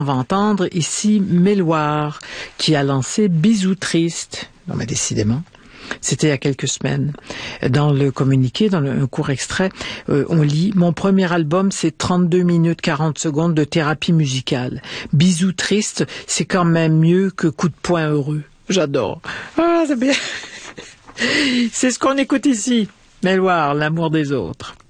On va entendre ici Méloire qui a lancé Bisous triste. Non mais décidément, c'était il y a quelques semaines. Dans le communiqué, dans un court extrait, on lit « Mon premier album, c'est 32 minutes 40 secondes de thérapie musicale. Bisous triste, c'est quand même mieux que coup de poing heureux. » J'adore. Ah, c'est bien. C'est ce qu'on écoute ici. Méloire, l'amour des autres.